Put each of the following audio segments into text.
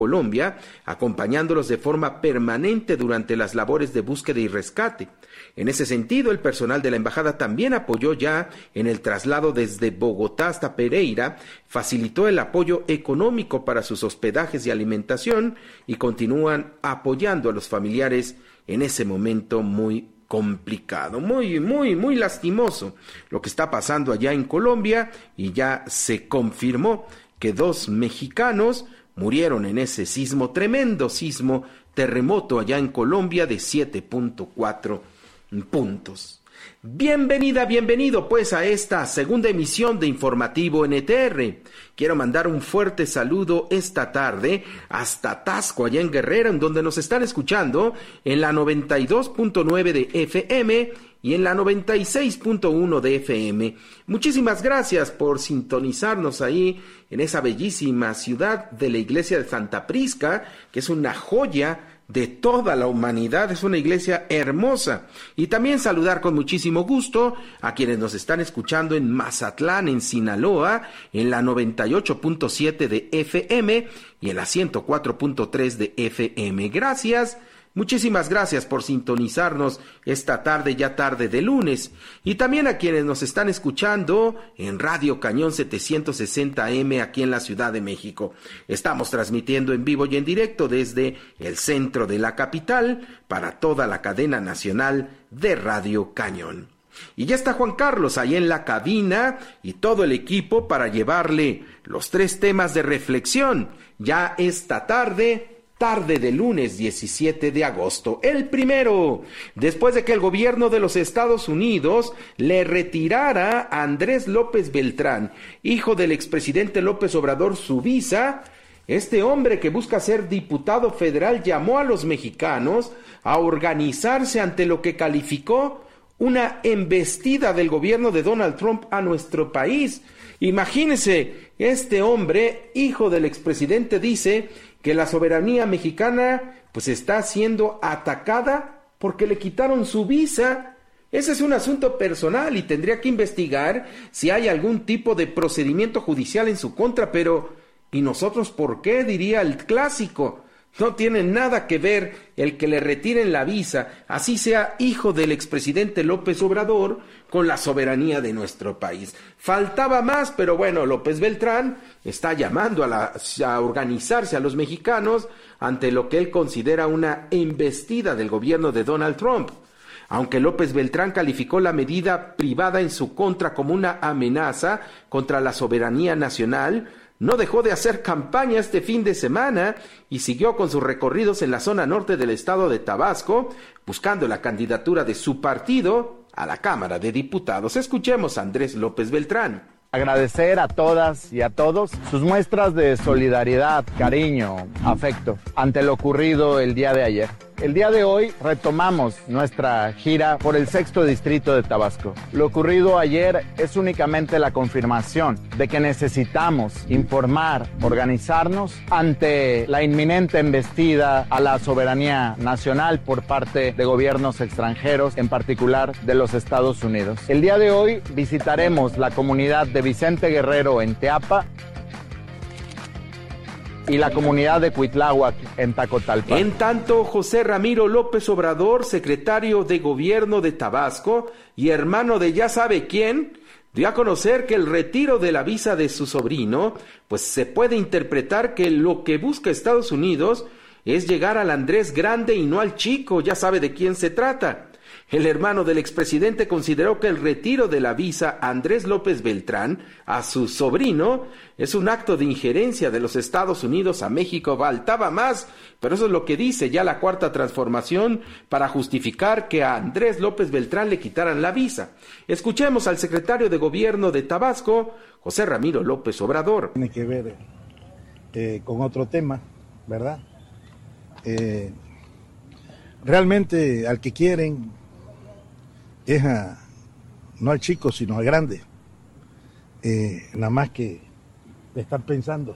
Colombia, acompañándolos de forma permanente durante las labores de búsqueda y rescate. En ese sentido, el personal de la embajada también apoyó ya en el traslado desde Bogotá hasta Pereira, facilitó el apoyo económico para sus hospedajes y alimentación y continúan apoyando a los familiares en ese momento muy complicado, muy lastimoso lo que está pasando allá en Colombia, y ya se confirmó que 2 mexicanos murieron en ese tremendo terremoto allá en Colombia de 7.4 puntos. Bienvenido pues a esta segunda emisión de Informativo NTR. Quiero mandar un fuerte saludo esta tarde hasta Tasco, allá en Guerrero, en donde nos están escuchando en la 92.9 de FM y en la 96.1 de FM. Muchísimas gracias por sintonizarnos ahí en esa bellísima ciudad de la iglesia de Santa Prisca, que es una joya de toda la humanidad, es una iglesia hermosa. Y también saludar con muchísimo gusto a quienes nos están escuchando en Mazatlán, en Sinaloa, en la 98.7 de FM y en la 104.3 de FM. Gracias. Muchísimas gracias por sintonizarnos esta tarde, ya tarde de lunes, y también a quienes nos están escuchando en Radio Cañón 760M aquí en la Ciudad de México. Estamos transmitiendo en vivo y en directo desde el centro de la capital para toda la cadena nacional de Radio Cañón. Y ya está Juan Carlos ahí en la cabina y todo el equipo para llevarle los 3 temas de reflexión ya esta tarde de lunes 17 de agosto. El primero, después de que el gobierno de los Estados Unidos le retirara a Andrés López Beltrán, hijo del expresidente López Obrador, su visa, este hombre que busca ser diputado federal llamó a los mexicanos a organizarse ante lo que calificó una embestida del gobierno de Donald Trump a nuestro país. Imagínense, este hombre, hijo del expresidente, dice que la soberanía mexicana pues está siendo atacada porque le quitaron su visa. Ese es un asunto personal y tendría que investigar si hay algún tipo de procedimiento judicial en su contra, pero ¿y nosotros por qué? Diría el clásico. No tiene nada que ver el que le retiren la visa, así sea hijo del expresidente López Obrador, con la soberanía de nuestro país. Faltaba más, pero bueno, López Beltrán está llamando a organizarse a los mexicanos ante lo que él considera una embestida del gobierno de Donald Trump. Aunque López Beltrán calificó la medida privada en su contra como una amenaza contra la soberanía nacional, no dejó de hacer campaña este fin de semana y siguió con sus recorridos en la zona norte del estado de Tabasco, buscando la candidatura de su partido a la Cámara de Diputados. Escuchemos a Andrés López Beltrán. Agradecer a todas y a todos sus muestras de solidaridad, cariño, afecto ante lo ocurrido el día de ayer. El día de hoy retomamos nuestra gira por el 6º distrito de Tabasco. Lo ocurrido ayer es únicamente la confirmación de que necesitamos informar, organizarnos ante la inminente embestida a la soberanía nacional por parte de gobiernos extranjeros, en particular de los Estados Unidos. El día de hoy visitaremos la comunidad de Vicente Guerrero en Teapa y la comunidad de Cuitláhuac en Tacotalpa. En tanto, José Ramiro López Obrador, secretario de Gobierno de Tabasco y hermano de ya sabe quién, dio a conocer que el retiro de la visa de su sobrino, pues se puede interpretar que lo que busca Estados Unidos es llegar al Andrés grande y no al chico, ya sabe de quién se trata. El hermano del expresidente consideró que el retiro de la visa a Andrés López Beltrán a su sobrino es un acto de injerencia de los Estados Unidos a México. Faltaba más, pero eso es lo que dice ya la Cuarta Transformación para justificar que a Andrés López Beltrán le quitaran la visa. Escuchemos al secretario de Gobierno de Tabasco, José Ramiro López Obrador. Tiene que ver con otro tema, ¿verdad? Realmente al que quieren es no al chico, sino al grande. Nada más que estar pensando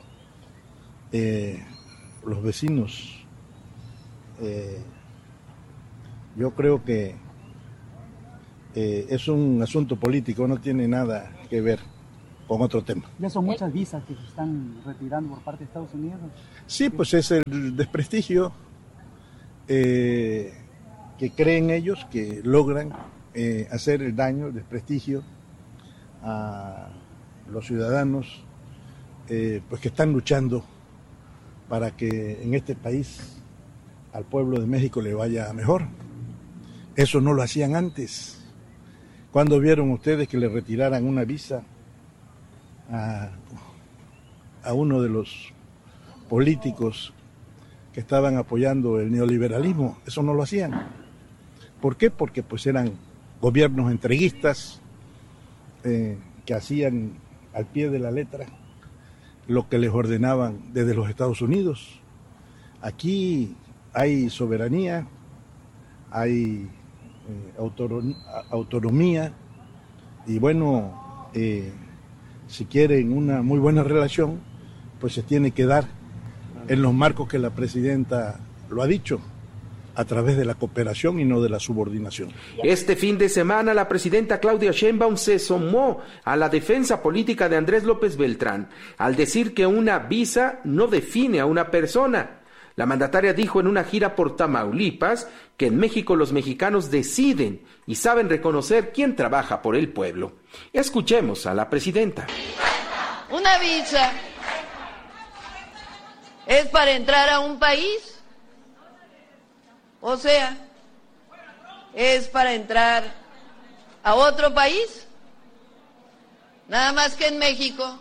los vecinos. Yo creo que es un asunto político, no tiene nada que ver con otro tema. Ya son muchas visas que se están retirando por parte de Estados Unidos. Sí, pues es el desprestigio que creen ellos que logran hacer el daño, el desprestigio a los ciudadanos pues que están luchando para que en este país al pueblo de México le vaya mejor. Eso no lo hacían antes. ¿Cuándo vieron ustedes que le retiraran una visa a uno de los políticos que estaban apoyando el neoliberalismo? Eso no lo hacían. ¿Por qué? Porque pues eran gobiernos entreguistas que hacían al pie de la letra lo que les ordenaban desde los Estados Unidos. Aquí hay soberanía, hay autonomía y bueno, si quieren una muy buena relación, pues se tiene que dar en los marcos que la presidenta lo ha dicho, a través de la cooperación y no de la subordinación. Este fin de semana la presidenta Claudia Sheinbaum se sumó a la defensa política de Andrés López Beltrán al decir que una visa no define a una persona. La mandataria dijo en una gira por Tamaulipas que en México los mexicanos deciden y saben reconocer quién trabaja por el pueblo. Escuchemos a la presidenta. Una visa es para entrar a un país. O sea, es para entrar a otro país. Nada más que en México,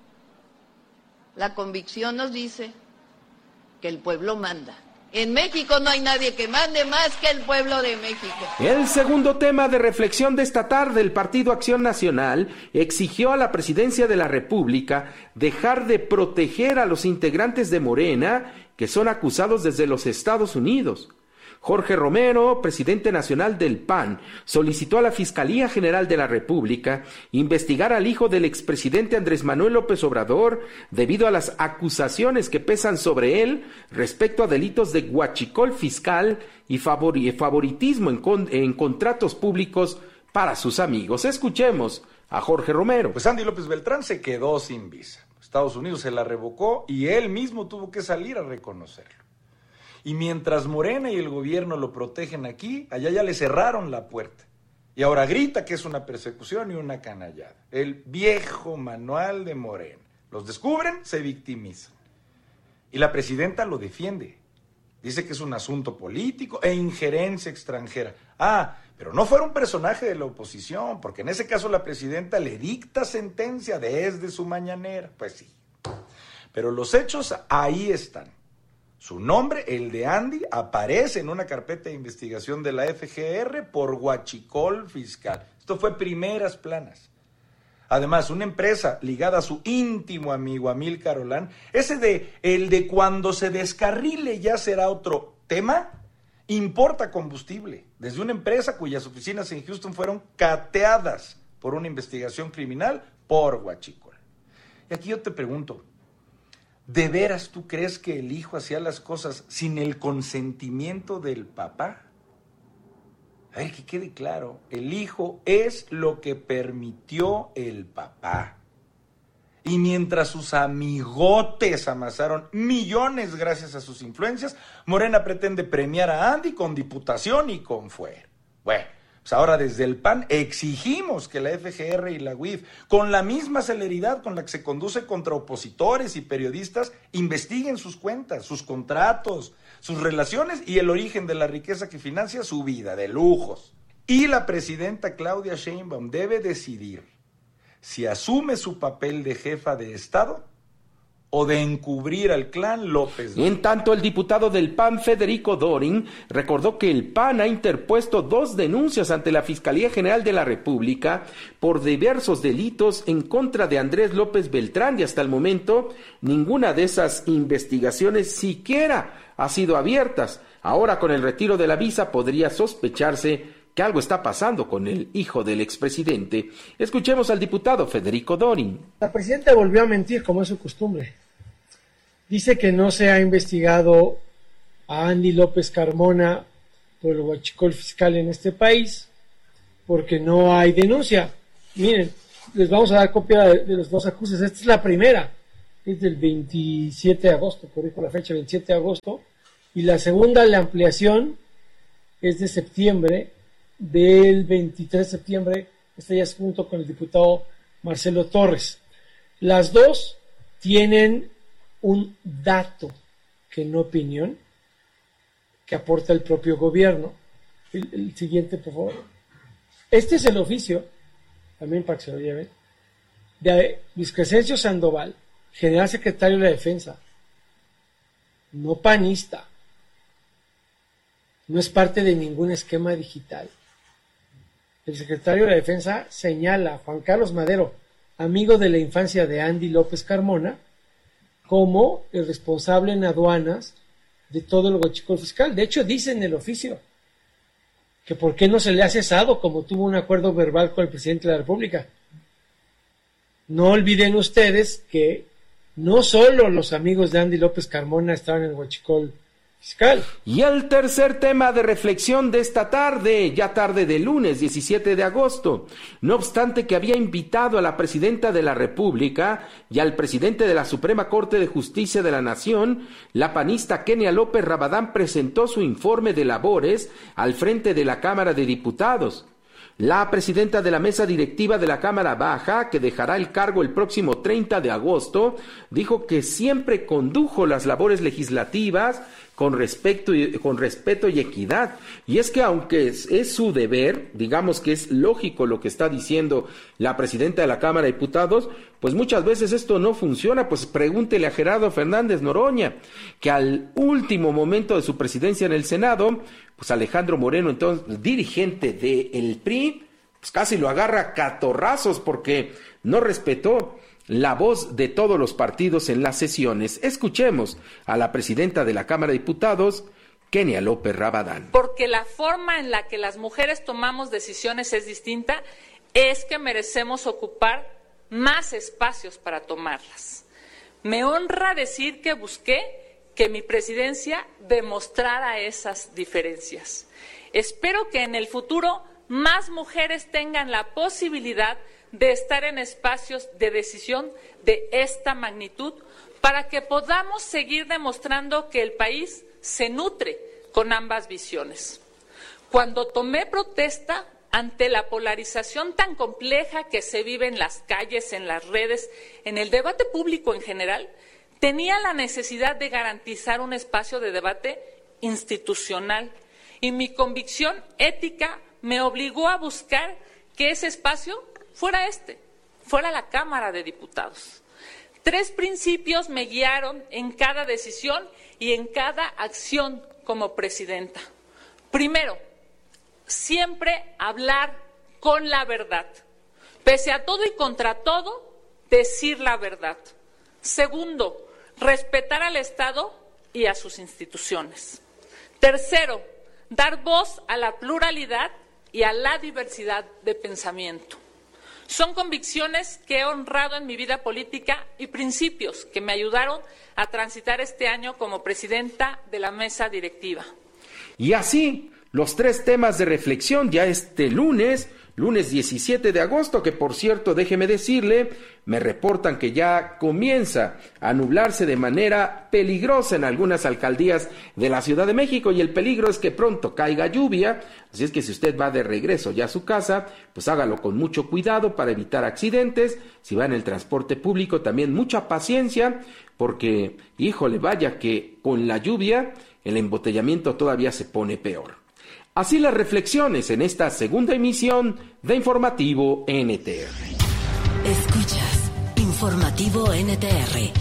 la convicción nos dice que el pueblo manda. En México no hay nadie que mande más que el pueblo de México. El segundo tema de reflexión de esta tarde, el Partido Acción Nacional exigió a la Presidencia de la República dejar de proteger a los integrantes de Morena que son acusados desde los Estados Unidos. Jorge Romero, presidente nacional del PAN, solicitó a la Fiscalía General de la República investigar al hijo del expresidente Andrés Manuel López Obrador debido a las acusaciones que pesan sobre él respecto a delitos de huachicol fiscal y favoritismo en contratos públicos para sus amigos. Escuchemos a Jorge Romero. Pues Andy López Beltrán se quedó sin visa. Estados Unidos se la revocó y él mismo tuvo que salir a reconocerlo. Y mientras Morena y el gobierno lo protegen aquí, allá ya le cerraron la puerta. Y ahora grita que es una persecución y una canallada. El viejo manual de Morena. Los descubren, se victimizan. Y la presidenta lo defiende. Dice que es un asunto político e injerencia extranjera. Pero no fuera un personaje de la oposición, porque en ese caso la presidenta le dicta sentencia desde su mañanera. Pues sí. Pero los hechos ahí están. Su nombre, el de Andy, aparece en una carpeta de investigación de la FGR por huachicol fiscal. Esto fue primeras planas. Además, una empresa ligada a su íntimo amigo Amílcar Olán, el de cuando se descarrile ya será otro tema, importa combustible desde una empresa cuyas oficinas en Houston fueron cateadas por una investigación criminal por huachicol. Y aquí yo te pregunto, ¿de veras tú crees que el hijo hacía las cosas sin el consentimiento del papá? A ver, que quede claro, el hijo es lo que permitió el papá. Y mientras sus amigotes amasaron millones gracias a sus influencias, Morena pretende premiar a Andy con diputación y con fuero. Bueno, pues ahora desde el PAN exigimos que la FGR y la UIF, con la misma celeridad con la que se conduce contra opositores y periodistas, investiguen sus cuentas, sus contratos, sus relaciones y el origen de la riqueza que financia su vida de lujos. Y la presidenta Claudia Sheinbaum debe decidir si asume su papel de jefa de Estado o de encubrir al clan López. En tanto, el diputado del PAN, Federico Dorin, recordó que el PAN ha interpuesto 2 denuncias ante la Fiscalía General de la República por diversos delitos en contra de Andrés López Beltrán y hasta el momento ninguna de esas investigaciones siquiera ha sido abiertas. Ahora, con el retiro de la visa, podría sospecharse que algo está pasando con el hijo del expresidente. Escuchemos al diputado Federico Dorin. La presidenta volvió a mentir, como es su costumbre. Dice que no se ha investigado a Andy López Carmona por el huachicol fiscal en este país porque no hay denuncia. Miren, les vamos a dar copia de los dos acuses. Esta es la primera, es del 27 de agosto, corrijo la fecha, 27 de agosto, y la segunda, la ampliación, es de septiembre, del 23 de septiembre, esta ya es junto con el diputado Marcelo Torres. Las dos tienen un dato, que no opinión, que aporta el propio gobierno. El siguiente, por favor. Este es el oficio, también para que se lo lleven, de Luis Crescencio Sandoval, general secretario de la Defensa, no panista, no es parte de ningún esquema digital. El secretario de la Defensa señala a Juan Carlos Madero, amigo de la infancia de Andy López Carmona, como el responsable en aduanas de todo el huachicol fiscal. De hecho, dice en el oficio que por qué no se le ha cesado, como tuvo un acuerdo verbal con el presidente de la República. No olviden ustedes que no solo los amigos de Andy López Carmona estaban en el huachicol fiscal. Y el tercer tema de reflexión de esta tarde, ya tarde de lunes 17 de agosto, no obstante que había invitado a la presidenta de la República y al presidente de la Suprema Corte de Justicia de la Nación, la panista Kenia López Rabadán presentó su informe de labores al frente de la Cámara de Diputados. La presidenta de la mesa directiva de la Cámara Baja, que dejará el cargo el próximo 30 de agosto, dijo que siempre condujo las labores legislativas con respeto y equidad. Y es que aunque es su deber, digamos que es lógico lo que está diciendo la presidenta de la Cámara de Diputados, pues muchas veces esto no funciona. Pues pregúntele a Gerardo Fernández Noroña, que al último momento de su presidencia en el Senado, pues Alejandro Moreno, entonces dirigente del PRI, pues casi lo agarra a catorrazos porque no respetó la voz de todos los partidos en las sesiones. Escuchemos a la presidenta de la Cámara de Diputados, Kenia López Rabadán. Porque la forma en la que las mujeres tomamos decisiones es distinta, es que merecemos ocupar más espacios para tomarlas. Me honra decir que busqué que mi presidencia demostrara esas diferencias. Espero que en el futuro más mujeres tengan la posibilidad de estar en espacios de decisión de esta magnitud para que podamos seguir demostrando que el país se nutre con ambas visiones. Cuando tomé protesta ante la polarización tan compleja que se vive en las calles, en las redes, en el debate público en general, tenía la necesidad de garantizar un espacio de debate institucional y mi convicción ética me obligó a buscar que ese espacio fuera la Cámara de Diputados. 3 principios me guiaron en cada decisión y en cada acción como presidenta. Primero, siempre hablar con la verdad. Pese a todo y contra todo, decir la verdad. Segundo, respetar al Estado y a sus instituciones. Tercero, dar voz a la pluralidad y a la diversidad de pensamiento. Son convicciones que he honrado en mi vida política y principios que me ayudaron a transitar este año como presidenta de la mesa directiva. Y así, los 3 temas de reflexión ya este lunes 17 de agosto, que por cierto, déjeme decirle, me reportan que ya comienza a nublarse de manera peligrosa en algunas alcaldías de la Ciudad de México y el peligro es que pronto caiga lluvia, así es que si usted va de regreso ya a su casa, pues hágalo con mucho cuidado para evitar accidentes. Si va en el transporte público también mucha paciencia porque, híjole, vaya que con la lluvia el embotellamiento todavía se pone peor. Así las reflexiones en esta segunda emisión de Informativo NTR. Escuchas Informativo NTR.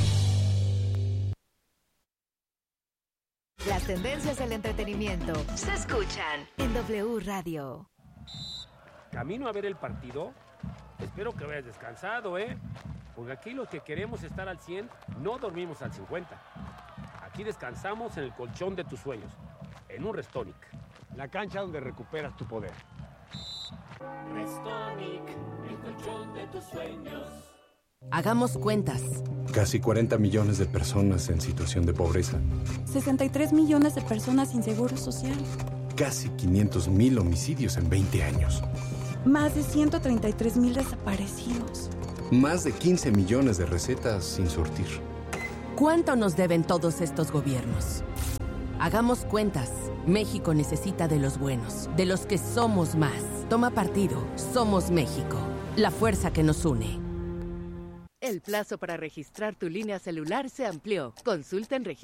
Las tendencias del entretenimiento se escuchan en W Radio. Camino a ver el partido. Espero que hayas descansado, porque aquí los que queremos estar al 100 no dormimos al 50. Aquí descansamos en el colchón de tus sueños, en un Restonic. La cancha donde recuperas tu poder. Restonic, el colchón de tus sueños. Hagamos cuentas. Casi 40 millones de personas en situación de pobreza. 63 millones de personas sin seguro social. Casi 500,000 homicidios en 20 años. Más de 133,000 desaparecidos. Más de 15 millones de recetas sin surtir. ¿Cuánto nos deben todos estos gobiernos? Hagamos cuentas. México necesita de los buenos, de los que somos más. Toma partido. Somos México. La fuerza que nos une. El plazo para registrar tu línea celular se amplió. Consulta en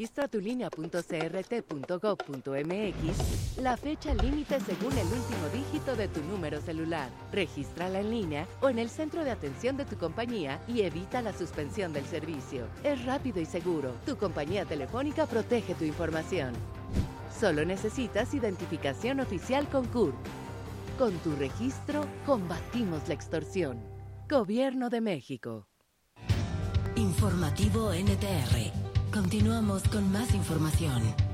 registratulinea.crt.gov.mx la fecha límite según el último dígito de tu número celular. Regístrala en línea o en el centro de atención de tu compañía y evita la suspensión del servicio. Es rápido y seguro. Tu compañía telefónica protege tu información. Solo necesitas identificación oficial con CURP. Con tu registro, combatimos la extorsión. Gobierno de México. Informativo NTR. Continuamos con más información.